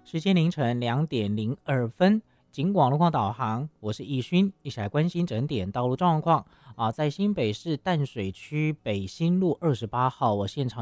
时间凌晨2:02，警广路况导航，我是易勋，一起来关心整点道路状况啊。在新北市淡水区北新路28号，我现场